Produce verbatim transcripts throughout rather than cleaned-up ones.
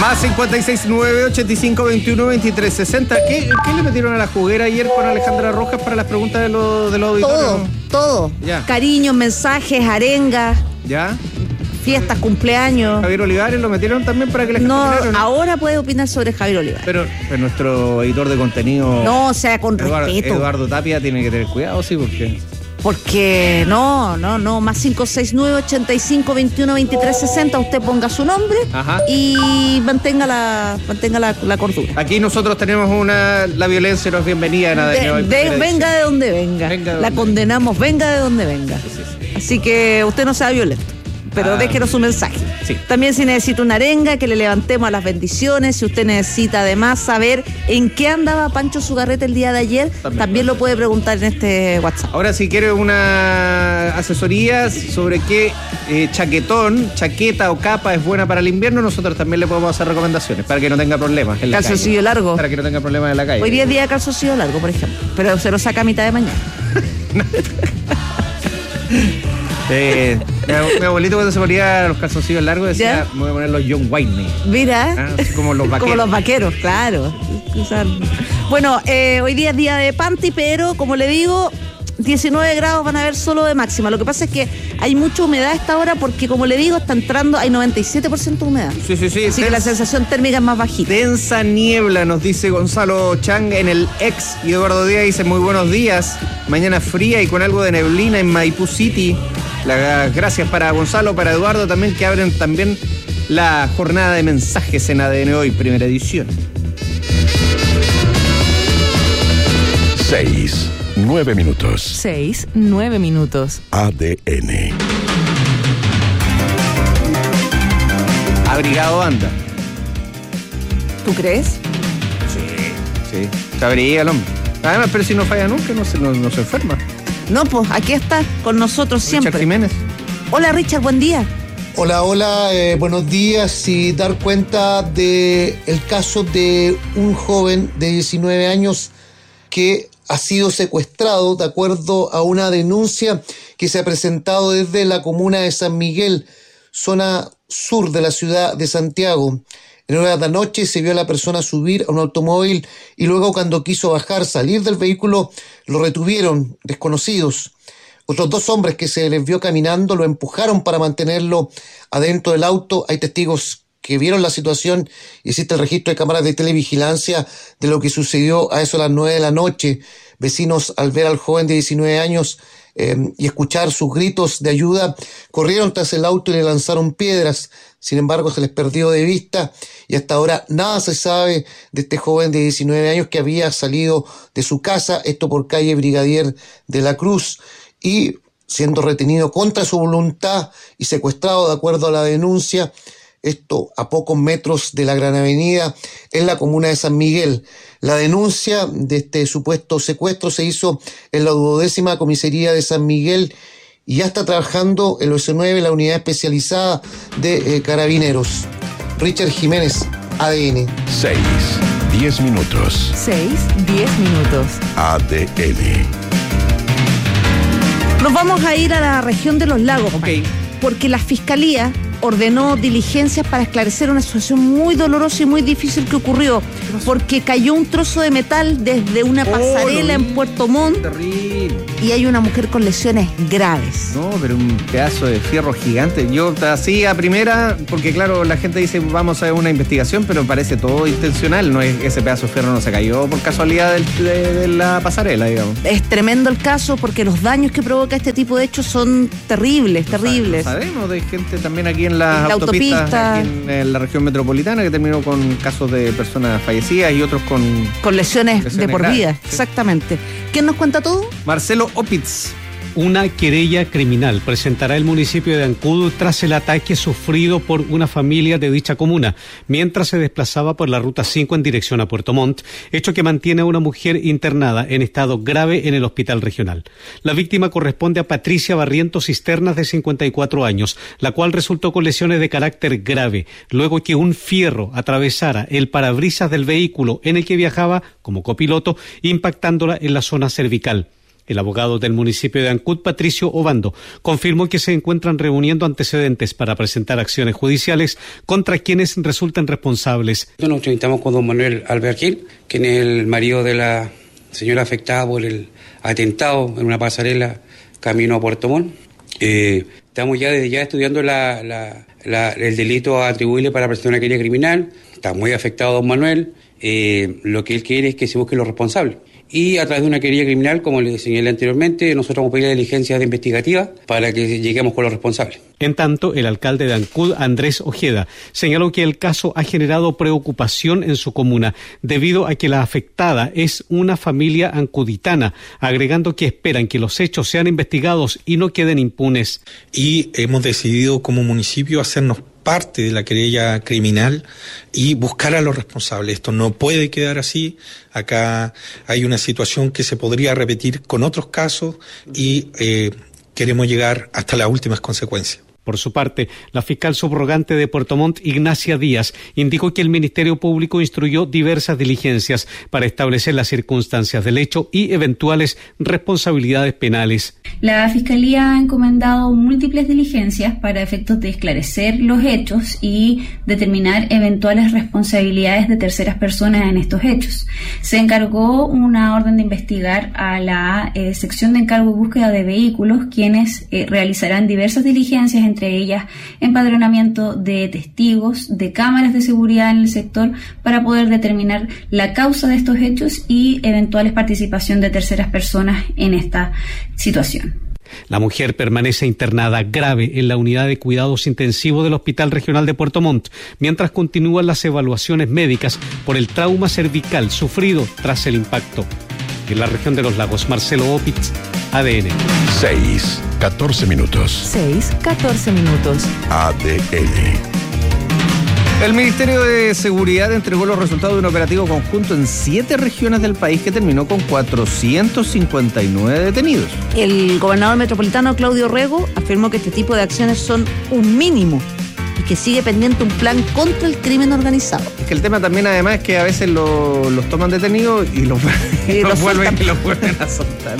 Más cincuenta y seis, nueve, ochenta y cinco, veintiuno, veintitrés, sesenta. ¿Qué, ¿Qué le metieron a la juguera ayer con Alejandra Rojas para las preguntas de los de los auditores? Todo, todo. Ya. Cariños, mensajes, arengas. ¿Ya? Fiestas, cumpleaños. Javier Olivares lo metieron también para que les No, opinaran, ¿no? ahora puede opinar sobre Javier Olivares. Pero, pero nuestro editor de contenido. No, o sea, con Eduardo, respeto. Eduardo Tapia tiene que tener cuidado, sí, porque. Porque no, no, no, más cinco seis nueve, ochenta y cinco, veintiuno, veintitrés, sesenta, usted ponga su nombre. Ajá. Y mantenga la mantenga la, la cordura. Aquí nosotros tenemos una. La violencia no es bienvenida en A D N hoy. De, de, venga de donde venga. Venga de la donde condenamos, venga de donde venga. Sí, sí, sí. Así que usted no sea violento, pero Ah. déjenos su mensaje. Sí. También si necesita una arenga, que le levantemos a las bendiciones. Si usted necesita además saber en qué andaba Pancho Zugarreta el día de ayer, También. también lo puede preguntar en este WhatsApp. Ahora, si quiere una asesoría sobre qué eh, chaquetón, chaqueta o capa es buena para el invierno, nosotros también le podemos hacer recomendaciones para que no tenga problemas en la calle. Calzoncillo largo. Para que no tenga problemas en la calle. Hoy día es día de calzoncillo largo, por ejemplo, pero se lo saca a mitad de mañana. Eh, mi, ab- mi abuelito cuando se ponía los calzoncillos largos decía, ¿Ya? me voy a poner los John Wayne. Mira, Ah, así como los vaqueros. como los vaqueros, claro. O sea, bueno, eh, hoy día es día de panty, pero como le digo, diecinueve grados van a haber solo de máxima. Lo que pasa es que hay mucha humedad a esta hora porque, como le digo, está entrando, hay noventa y siete por ciento de humedad. Sí, sí, sí. Así que la sensación térmica es más bajita. Densa niebla, nos dice Gonzalo Chang en el ex. Y Eduardo Díaz dice, muy buenos días. Mañana fría y con algo de neblina en Maipú City. Las gracias para Gonzalo, para Eduardo también, que abren también la jornada de mensajes en A D N Hoy, primera edición. Seis, nueve minutos. Seis, nueve minutos. A D N. Abrigado anda. ¿Tú crees? Sí, sí. Se abriga el hombre. Además, pero si no falla nunca, no se, no, no se enferma. No, pues aquí está con nosotros siempre. Richard Jiménez. Hola Richard, buen día. Hola, hola, eh, buenos días. Y dar cuenta de el caso de un joven de diecinueve años que ha sido secuestrado de acuerdo a una denuncia que se ha presentado desde la comuna de San Miguel, zona sur de la ciudad de Santiago. En horas de la noche se vio a la persona subir a un automóvil y luego, cuando quiso bajar, salir del vehículo, lo retuvieron desconocidos. Otros dos hombres que se les vio caminando lo empujaron para mantenerlo adentro del auto. Hay testigos que vieron la situación y existe el registro de cámaras de televigilancia de lo que sucedió a eso a las nueve de la noche. Vecinos, al ver al joven de diecinueve años eh, y escuchar sus gritos de ayuda, corrieron tras el auto y le lanzaron piedras. Sin embargo, se les perdió de vista y hasta ahora nada se sabe de este joven de diecinueve años que había salido de su casa, esto por calle Brigadier de la Cruz, y siendo retenido contra su voluntad y secuestrado de acuerdo a la denuncia, esto a pocos metros de la Gran Avenida en la comuna de San Miguel. La denuncia de este supuesto secuestro se hizo en la duodécima comisaría de San Miguel y ya está trabajando el O S nueve, la unidad especializada de eh, carabineros. Richard Jiménez, A D N. Seis, diez minutos. Seis, diez minutos. A D N. Nos vamos a ir a la región de los lagos, Ok. porque la Fiscalía ordenó diligencias para esclarecer una situación muy dolorosa y muy difícil que ocurrió, porque cayó un trozo de metal desde una Oh, pasarela lo vi. en Puerto Montt Terrible. y hay una mujer con lesiones graves. No, pero un pedazo de fierro gigante. Yo así a primera, porque claro, la gente dice vamos a ver una investigación, pero parece todo intencional. No es, ese pedazo de fierro no se cayó por casualidad del- de, de la pasarela, digamos. Es tremendo el caso porque los daños que provoca este tipo de hechos son terribles, terribles. No sabemos de gente también aquí en las En la autopistas, autopista. aquí en, en la región metropolitana, que terminó con casos de personas fallecidas y otros con Con lesiones, Lesiones de por graves, vida, sí. exactamente. ¿Quién nos cuenta todo? Marcelo Opitz. Una querella criminal presentará el municipio de Ancud tras el ataque sufrido por una familia de dicha comuna, mientras se desplazaba por la Ruta cinco en dirección a Puerto Montt, hecho que mantiene a una mujer internada en estado grave en el hospital regional. La víctima corresponde a Patricia Barrientos Cisternas, de cincuenta y cuatro años, la cual resultó con lesiones de carácter grave, luego que un fierro atravesara el parabrisas del vehículo en el que viajaba como copiloto, impactándola en la zona cervical. El abogado del municipio de Ancud, Patricio Obando, confirmó que se encuentran reuniendo antecedentes para presentar acciones judiciales contra quienes resulten responsables. Nos entrevistamos con don Manuel Albergil, quien es el marido de la señora afectada por el atentado en una pasarela camino a Puerto Montt. Eh, estamos ya desde ya estudiando la, la, la, el delito atribuible para presentar una querella criminal. Está muy afectado don Manuel. Eh, lo que él quiere es que se busquen los responsables. Y a través de una querella criminal, como les señalé anteriormente, nosotros vamos a pedir diligencias investigativas para que lleguemos con los responsables. En tanto, el alcalde de Ancud, Andrés Ojeda, señaló que el caso ha generado preocupación en su comuna debido a que la afectada es una familia ancuditana, agregando que esperan que los hechos sean investigados y no queden impunes. Y hemos decidido como municipio hacernos parte de la querella criminal y buscar a los responsables. Esto no puede quedar así. Acá hay una situación que se podría repetir con otros casos y eh, queremos llegar hasta las últimas consecuencias. Por su parte, la fiscal subrogante de Puerto Montt, Ignacia Díaz, indicó que el Ministerio Público instruyó diversas diligencias para establecer las circunstancias del hecho y eventuales responsabilidades penales. La Fiscalía ha encomendado múltiples diligencias para efectos de esclarecer los hechos y determinar eventuales responsabilidades de terceras personas en estos hechos. Se encargó una orden de investigar a la eh, sección de encargo y búsqueda de vehículos, quienes eh, realizarán diversas diligencias, entre ellas empadronamiento de testigos, de cámaras de seguridad en el sector, para poder determinar la causa de estos hechos y eventuales participación de terceras personas en esta situación. La mujer permanece internada grave en la unidad de cuidados intensivos del Hospital Regional de Puerto Montt, mientras continúan las evaluaciones médicas por el trauma cervical sufrido tras el impacto. En la región de los lagos, Marcelo Opitz, A D N. seis, catorce minutos. seis, catorce minutos. A D N. El Ministerio de Seguridad entregó los resultados de un operativo conjunto en siete regiones del país que terminó con cuatrocientos cincuenta y nueve detenidos. El gobernador metropolitano Claudio Rego afirmó que este tipo de acciones son un mínimo y que sigue pendiente un plan contra el crimen organizado. Es que el tema también además es que a veces lo, los toman detenidos y los, Y los los vuelven, sueltan. los vuelven a soltar.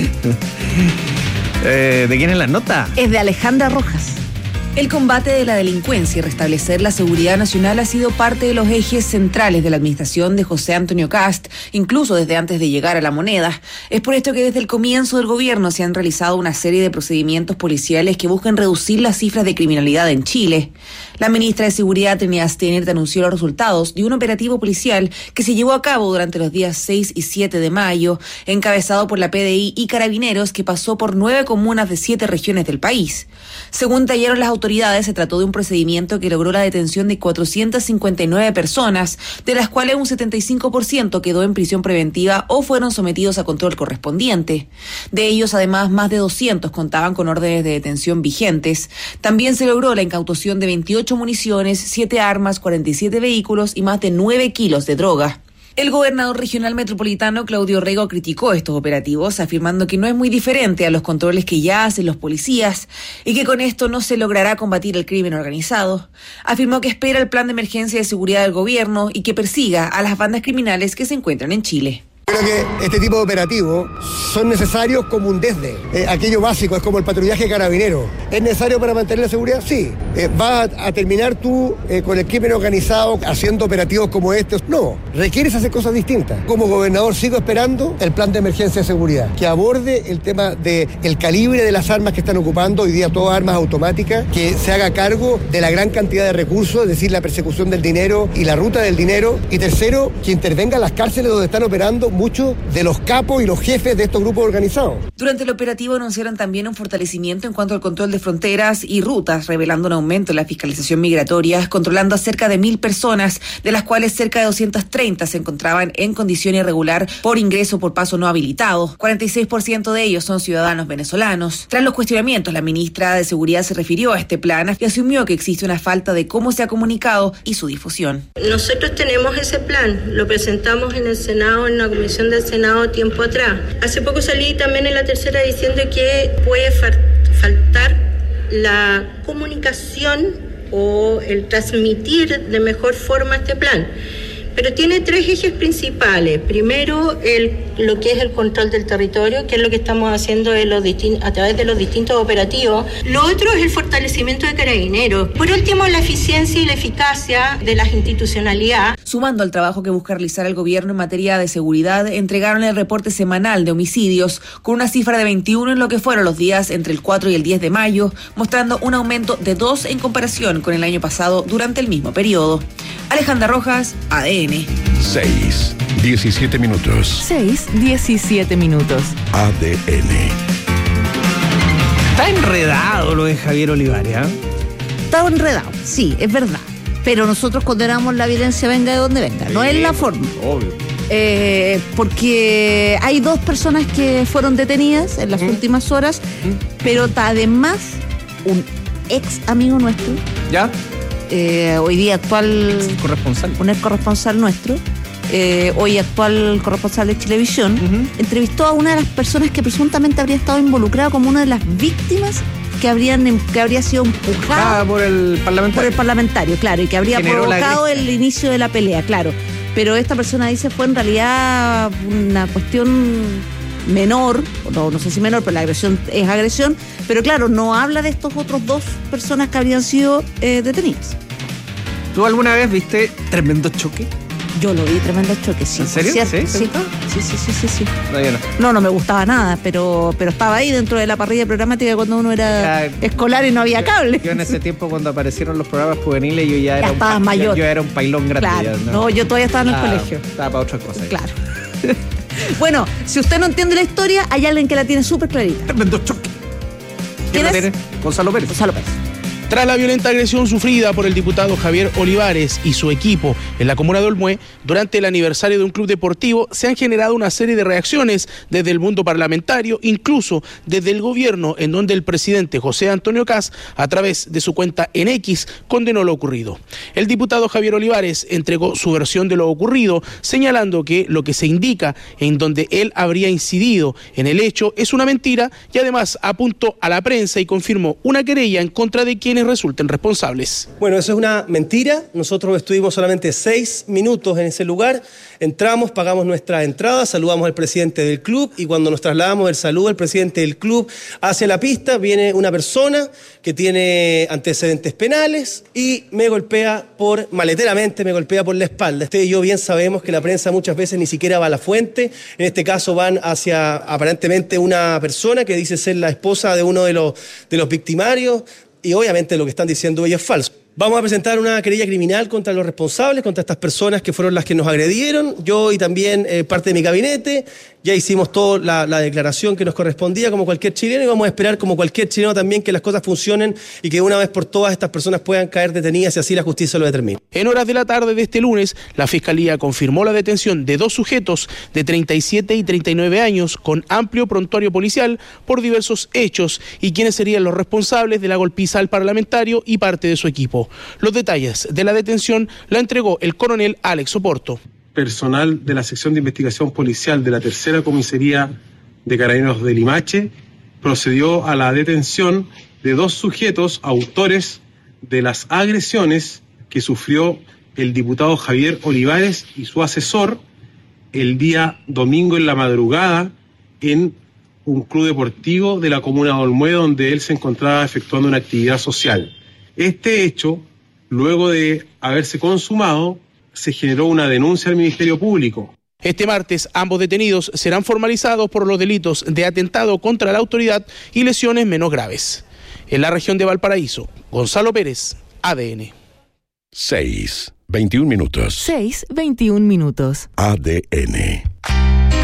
eh, ¿De quién es la nota? Es de Alejandra Rojas. El combate de la delincuencia y restablecer la seguridad nacional ha sido parte de los ejes centrales de la administración de José Antonio Kast, incluso desde antes de llegar a la moneda. Es por esto que desde el comienzo del gobierno se han realizado una serie de procedimientos policiales que buscan reducir las cifras de criminalidad en Chile. La ministra de Seguridad, Trinidad Steinert, anunció los resultados de un operativo policial que se llevó a cabo durante los días seis y siete de mayo, encabezado por la P D I y Carabineros, que pasó por nueve comunas de siete regiones del país. Según tallaron las autoridades, se trató de un procedimiento que logró la detención de cuatrocientas cincuenta y nueve personas, de las cuales un setenta y cinco por ciento quedó en prisión preventiva o fueron sometidos a control correspondiente. De ellos, además, más de doscientos contaban con órdenes de detención vigentes. También se logró la incautación de veintiocho municiones, siete armas, cuarenta y siete vehículos y más de nueve kilos de droga. El gobernador regional metropolitano Claudio Rego criticó estos operativos, afirmando que no es muy diferente a los controles que ya hacen los policías y que con esto no se logrará combatir el crimen organizado. Afirmó que espera el plan de emergencia de seguridad del gobierno y que persiga a las bandas criminales que se encuentran en Chile. Creo que este tipo de operativos son necesarios como un desde. Eh, aquello básico, es como el patrullaje carabinero. ¿Es necesario para mantener la seguridad? Sí. Eh, ¿Vas a, a terminar tú eh, con el crimen organizado haciendo operativos como estos? No. Requieres hacer cosas distintas. Como gobernador sigo esperando el plan de emergencia de seguridad, que aborde el tema del calibre de las armas que están ocupando hoy día, todas armas automáticas, que se haga cargo de la gran cantidad de recursos, es decir, la persecución del dinero y la ruta del dinero. Y tercero, que intervenga en las cárceles donde están operando muchos de los capos y los jefes de estos grupos organizados. Durante el operativo anunciaron también un fortalecimiento en cuanto al control de fronteras y rutas, revelando un aumento en la fiscalización migratoria, controlando a cerca de mil personas, de las cuales cerca de doscientas treinta se encontraban en condición irregular por ingreso por paso no habilitado. cuarenta y seis por ciento de ellos son ciudadanos venezolanos. Tras los cuestionamientos, la ministra de Seguridad se refirió a este plan y asumió que existe una falta de cómo se ha comunicado y su difusión. Nosotros tenemos ese plan, lo presentamos en el Senado, en la comisión del Senado tiempo atrás. Hace poco salí también en la tercera diciendo que puede fa- faltar la comunicación o el transmitir de mejor forma este plan. pero tiene tres ejes principales. Primero, el, lo que es el control del territorio, que es lo que estamos haciendo en los distin- a través de los distintos operativos. Lo otro es el fortalecimiento de Carabineros. Por último, la eficiencia y la eficacia de las institucionalidades. Sumando al trabajo que busca realizar el gobierno en materia de seguridad, entregaron el reporte semanal de homicidios con una cifra de veintiuno en lo que fueron los días entre el cuatro y el diez de mayo, mostrando un aumento de dos en comparación con el año pasado durante el mismo periodo. Alejandra Rojas, A D N. seis, diecisiete minutos. seis, diecisiete minutos. A D N. Está enredado lo de Javier Olivares, ¿eh? Está enredado, sí, es verdad. Pero nosotros condenamos la violencia venga de donde venga, sí, no es la forma. Obvio. Eh, porque hay dos personas que fueron detenidas en las mm. últimas horas, mm. pero además un ex amigo nuestro. ¿Ya? Eh, hoy día actual ex corresponsal. Un ex corresponsal nuestro, eh, hoy actual corresponsal de Chilevisión, uh-huh. entrevistó a una de las personas que presuntamente habría estado involucrada como una de las víctimas que habrían que habría sido empujada ah, por el parlamentario. Por el parlamentario, claro, y que habría Generó provocado el inicio de la pelea, claro. Pero esta persona dice fue en realidad una cuestión menor, no, no sé si menor, pero la agresión es agresión, pero claro, no habla de estos otros dos personas que habrían sido eh, detenidas. ¿Tú alguna vez viste Tremendo Choque? Yo lo vi, Tremendo Choque, sí. ¿En serio? ¿Sí? ¿Sí? Sí, sí, sí, sí, sí, sí. No, yo no. No, no me gustaba nada, pero, pero estaba ahí dentro de la parrilla programática cuando uno era ya, escolar y no había yo, cable. Yo en ese tiempo cuando aparecieron los programas juveniles yo ya, ya era estabas un, mayor. Yo, yo era un pailón grande. Claro, ya, ¿no? no, yo todavía estaba en el ah, colegio. Estaba para otras cosas. Claro. Bueno, si usted no entiende la historia, hay alguien que la tiene súper clarita. Tremendo Choque. ¿Quién es? Gonzalo Pérez. Gonzalo Pérez. Tras la violenta agresión sufrida por el diputado Javier Olivares y su equipo en la comuna de Olmué, durante el aniversario de un club deportivo, se han generado una serie de reacciones desde el mundo parlamentario, incluso desde el gobierno, en donde el presidente José Antonio Kast, a través de su cuenta en X, condenó lo ocurrido. El diputado Javier Olivares entregó su versión de lo ocurrido, señalando que lo que se indica en donde él habría incidido en el hecho es una mentira y además apuntó a la prensa y confirmó una querella en contra de quien resulten responsables. Bueno, eso es una mentira. Nosotros estuvimos solamente seis minutos en ese lugar. Entramos, pagamos nuestra entrada, saludamos al presidente del club y cuando nos trasladamos del saludo al presidente del club hacia la pista, viene una persona que tiene antecedentes penales y me golpea por, maleteramente me golpea por la espalda. Usted y yo bien sabemos que la prensa muchas veces ni siquiera va a la fuente. En este caso van hacia aparentemente una persona que dice ser la esposa de uno de los, de los victimarios. Y obviamente lo que están diciendo ellos es falso. Vamos a presentar una querella criminal contra los responsables, contra estas personas que fueron las que nos agredieron. Yo y también eh, parte de mi gabinete. Ya hicimos toda la, la declaración que nos correspondía como cualquier chileno y vamos a esperar como cualquier chileno también que las cosas funcionen y que una vez por todas estas personas puedan caer detenidas y así la justicia lo determine. En horas de la tarde de este lunes, la Fiscalía confirmó la detención de dos sujetos de treinta y siete y treinta y nueve años con amplio prontuario policial por diversos hechos y quienes serían los responsables de la golpiza al parlamentario y parte de su equipo. Los detalles de la detención la entregó el coronel Alex Oporto. Personal de la sección de investigación policial de la tercera comisaría de Carabineros de Limache procedió a la detención de dos sujetos autores de las agresiones que sufrió el diputado Javier Olivares y su asesor el día domingo en la madrugada en un club deportivo de la comuna de Olmué, donde él se encontraba efectuando una actividad social. Este hecho, luego de haberse consumado, se generó una denuncia al Ministerio Público. Este martes, ambos detenidos serán formalizados por los delitos de atentado contra la autoridad y lesiones menos graves. En la región de Valparaíso, Gonzalo Pérez, A D N. seis, veintiún minutos. seis, veintiún minutos. A D N.